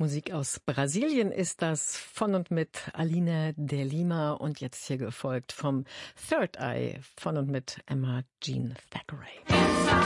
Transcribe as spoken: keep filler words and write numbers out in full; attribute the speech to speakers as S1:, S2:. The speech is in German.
S1: Musik aus Brasilien ist das, von und mit Alina de Lima und jetzt hier gefolgt vom Third Eye, von und mit Emma Jean Thackeray.